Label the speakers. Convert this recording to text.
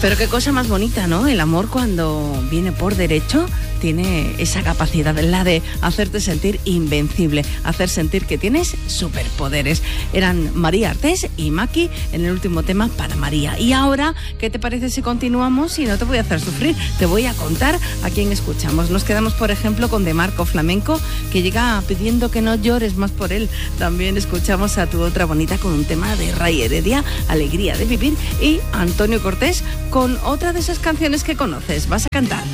Speaker 1: Pero qué cosa más bonita, ¿no? El amor cuando viene por derecho tiene esa capacidad, la de hacerte sentir invencible, hacer sentir que tienes superpoderes. Eran María Artés y Maki en el último tema para María. Y ahora, ¿qué te parece si continuamos? Y no te voy a hacer sufrir, te voy a contar a quién escuchamos. Nos quedamos, por ejemplo, con De Marco Flamenco, que llega pidiendo que no llores más por él. También escuchamos a Tu Otra Bonita con un tema de Ray Heredia, Alegría de Vivir, y Antonio Cortés con otra de esas canciones que conoces. Vas a cantar.